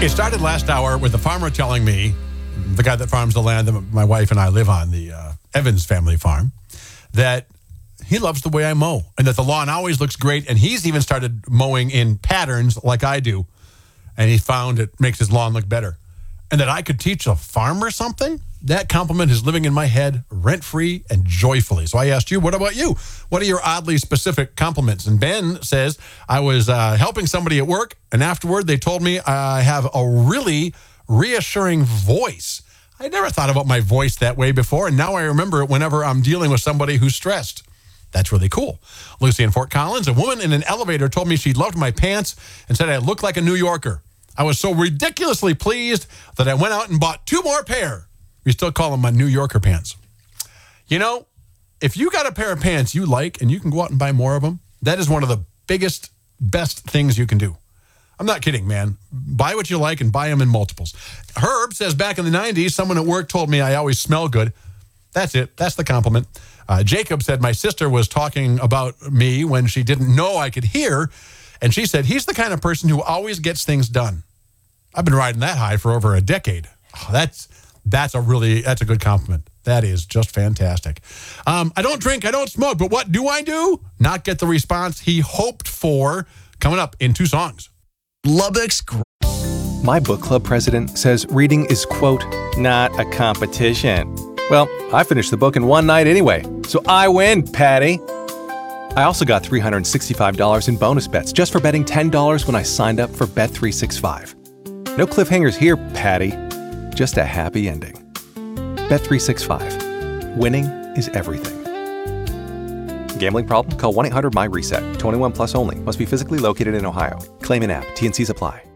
It started last hour with the farmer telling me, the guy that farms the land that my wife and I live on, the Evans family farm, that he loves the way I mow and that the lawn always looks great. And he's even started mowing in patterns like I do. And he found it makes his lawn look better. And that I could teach a farmer something? That compliment is living in my head rent-free and joyfully. So I asked you, what about you? What are your oddly specific compliments? And Ben says, I was helping somebody at work, and afterward they told me I have a really reassuring voice. I never thought about my voice that way before, and now I remember it whenever I'm dealing with somebody who's stressed. That's really cool. Lucy in Fort Collins, a woman in an elevator told me she loved my pants and said I looked like a New Yorker. I was so ridiculously pleased that I went out and bought 2 more pair. We still call them my New Yorker pants. You know, if you got a pair of pants you like and you can go out and buy more of them, that is one of the biggest, best things you can do. I'm not kidding, man. Buy what you like and buy them in multiples. Herb says back in the 90s, someone at work told me I always smell good. That's it. That's the compliment. Jacob said my sister was talking about me when she didn't know I could hear. And she said, he's the kind of person who always gets things done. I've been riding that high for over a decade. Oh, that's a good compliment. That is just fantastic. I don't drink, I don't smoke, but what do I do? Not get the response he hoped for. Coming up in 2 songs. Lubbock's. My book club president says reading is, quote, not a competition. Well, I finished the book in one night anyway, so I win, Patty. I also got $365 in bonus bets just for betting $10 when I signed up for Bet365. No cliffhangers here, Patty. Just a happy ending. Bet365. Winning is everything. Gambling problem? Call 1-800-MY-RESET. 21 plus only. Must be physically located in Ohio. Claim in app. T&Cs apply.